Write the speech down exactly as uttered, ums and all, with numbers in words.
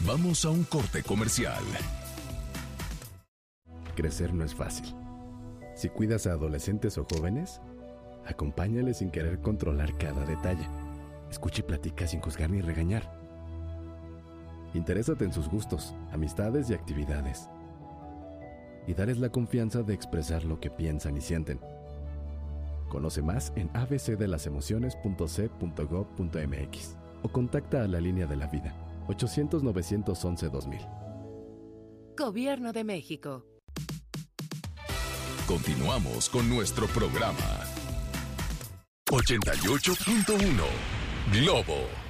Vamos a un corte comercial. Crecer no es fácil. Si cuidas a adolescentes o jóvenes, acompáñales sin querer controlar cada detalle. Escucha y platica sin juzgar ni regañar. Interésate en sus gustos, amistades y actividades. Y darles la confianza de expresar lo que piensan y sienten. Conoce más en a b c de las emociones punto c punto gob punto m x o contacta a la línea de la vida ochocientos, novecientos once, dos mil. Gobierno de México. Continuamos con nuestro programa. ochenta y ocho punto uno Globo.